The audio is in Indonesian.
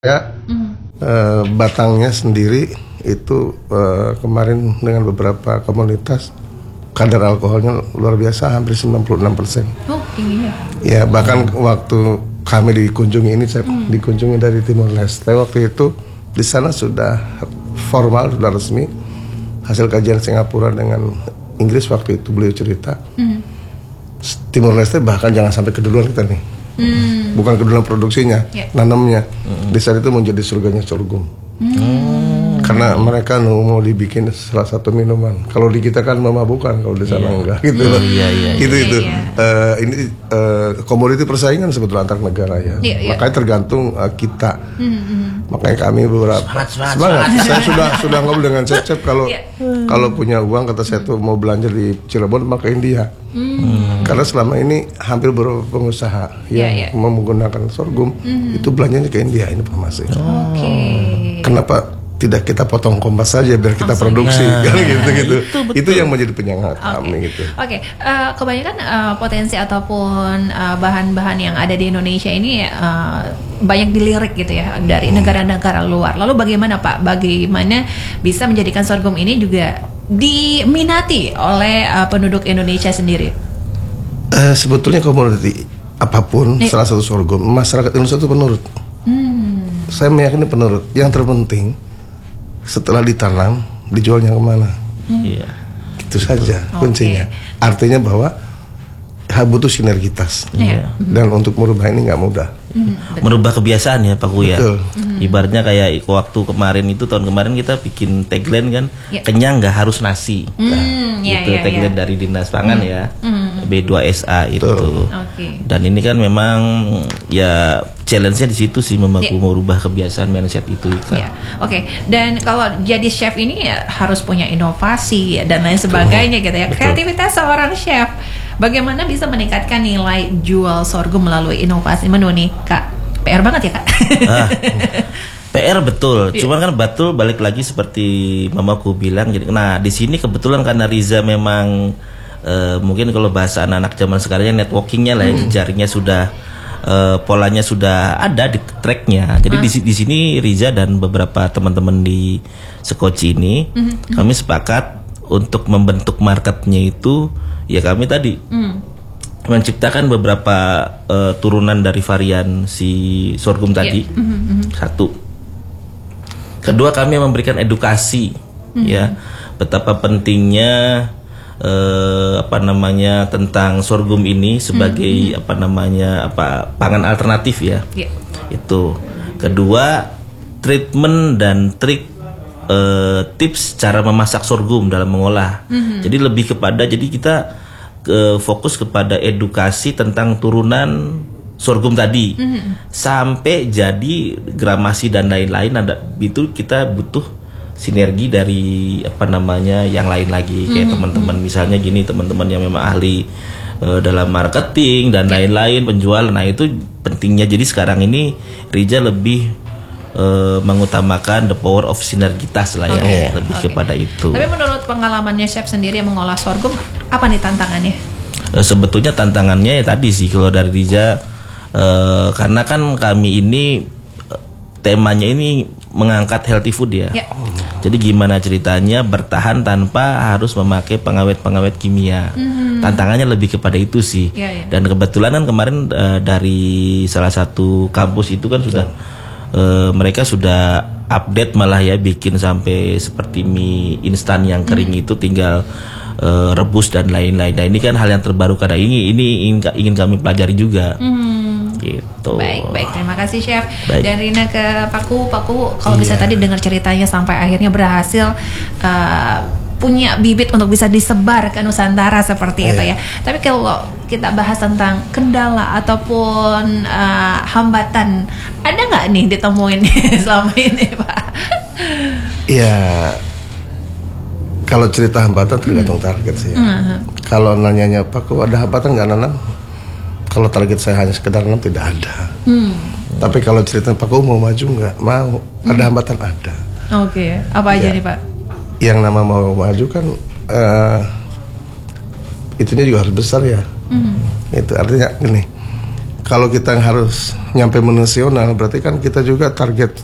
Ya, batangnya sendiri itu kemarin dengan beberapa komunitas kadar alkoholnya luar biasa, hampir 96%. Oh, tinggi ya? Ya, bahkan waktu kami dikunjungi ini, saya dikunjungi dari Timor Leste, waktu itu di sana sudah formal, sudah resmi hasil kajian Singapura dengan Inggris. Waktu itu beliau cerita Timor Leste bahkan jangan sampai keduluan kita nih. Bukan keduluan produksinya, nanamnya. Di saat itu menjadi surganya sorghum. Karena mereka mau dibikin salah satu minuman. Kalau di kita kan memabukkan, kalau di sana enggak gitu loh. Ini komoditi persaingan sebetulnya antar negara ya. Makanya tergantung kita. Makanya kami beberapa semangat. Saya sudah ngobrol dengan chef kalau punya uang, kata saya tuh mau belanja di Cirebon maka India. Karena selama ini hampir beberapa pengusaha yang menggunakan sorghum itu belanjanya ke India, ini informasi. Kenapa tidak kita potong Kompas saja biar kita produksi kan gitu. Itu yang menjadi penyemangat kami gitu. Kebanyakan potensi ataupun bahan-bahan yang ada di Indonesia ini banyak dilirik gitu ya dari negara-negara luar. Lalu bagaimana Pak? Bagaimana bisa menjadikan sorghum ini juga diminati oleh penduduk Indonesia sendiri? Sebetulnya komoditi apapun, salah satu sorghum, masyarakat Indonesia itu penurut. Saya meyakini penurut. Yang terpenting setelah ditanam dijualnya kemana, itu saja kuncinya. Artinya bahwa butuh sinergitas, dan untuk merubah ini nggak mudah. Merubah kebiasaan ya Pak Kuya. Ibaratnya kayak waktu kemarin itu, tahun kemarin kita bikin tagline kan, kenyang nggak harus nasi. Tagline dari Dinas Pangan ya, B2SA itu. Dan ini kan memang ya challenge-nya di situ sih, merubah kebiasaan mindset itu. Dan kalau jadi chef ini ya harus punya inovasi dan lain sebagainya gitu ya. Kreativitas seorang chef, bagaimana bisa meningkatkan nilai jual sorghum melalui inovasi menu nih Kak? PR banget ya Kak? PR betul, cuman kan betul balik lagi seperti mamaku bilang. Jadi, nah di sini kebetulan karena Riza memang mungkin kalau bahasa anak-anak zaman sekarang networkingnya lah, jaringnya sudah polanya sudah ada di tracknya. Jadi di sini Riza dan beberapa teman-teman di Sekoci ini kami sepakat untuk membentuk marketnya itu. Ya kami tadi menciptakan beberapa turunan dari varian si sorghum tadi. Satu. Kedua, kami memberikan edukasi ya betapa pentingnya tentang sorghum ini sebagai pangan alternatif ya. Itu. Kedua, treatment dan trik tips cara memasak sorghum dalam mengolah. Jadi lebih kepada, jadi kita fokus kepada edukasi tentang turunan sorghum tadi sampai jadi gramasi dan lain-lain. Itu kita butuh sinergi dari yang lain lagi, kayak teman-teman misalnya gini, teman-teman yang memang ahli dalam marketing dan lain-lain, penjualan. Nah itu pentingnya. Jadi sekarang ini Riza lebih mengutamakan the power of sinergitas lah ya, lebih kepada itu. Tapi menurut pengalamannya chef sendiri yang mengolah sorghum, apa nih tantangannya? Sebetulnya tantangannya ya tadi sih kalau dari Riza, karena kan kami ini temanya ini mengangkat healthy food ya. Jadi gimana ceritanya bertahan tanpa harus memakai pengawet-pengawet kimia. Tantangannya lebih kepada itu sih. Dan kebetulan kan kemarin dari salah satu kampus itu kan sudah mereka sudah update malah ya, bikin sampai seperti mie instan yang kering itu tinggal rebus dan lain-lain. Nah ini kan hal yang terbaru, karena ini ingin kami pelajari juga. Gitu. Baik, terima kasih chef. Dan Rina ke Paku, kalau bisa tadi dengar ceritanya sampai akhirnya berhasil punya bibit untuk bisa disebar ke Nusantara seperti itu ya. Tapi kalau kita bahas tentang kendala ataupun hambatan, ada nggak nih ditemuin selama ini Pak? Ya, kalau cerita hambatan tergantung target sih. Kalau nanyanya Pak, ada hambatan nggak nanam? Kalau target saya hanya sekedar nanam, tidak ada. Tapi kalau cerita Pak mau maju nggak? Mau. Ada hambatan, ada. Apa aja nih Pak? Yang nama mau maju kan itunya juga harus besar ya. Itu artinya gini, kalau kita harus nyampe nasional, berarti kan kita juga target